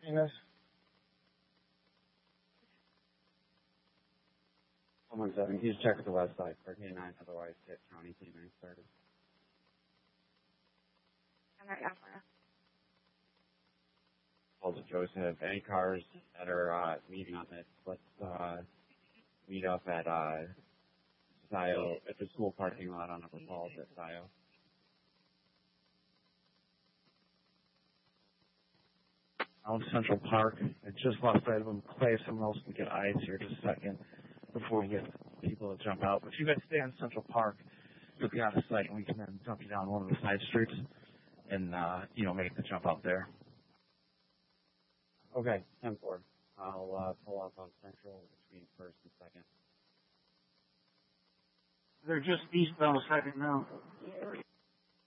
Yes. Someone said, can you check the website for K9, otherwise get county K9 started. I'm right out for you. Also, Joseph, any cars that are meeting on this, let's meet up at SIO, at the school parking lot on Upper Falls at SIO. Out in Central Park. I just lost sight of him. Clay, someone else can get eyes here just a second before we get people to jump out. But if you guys stay on Central Park, you'll be out of sight, and we can then dump you down one of the side streets and, make the jump out there. Okay, 10-4. I'll pull up on Central between 1st and 2nd. They're just east on the 2nd now.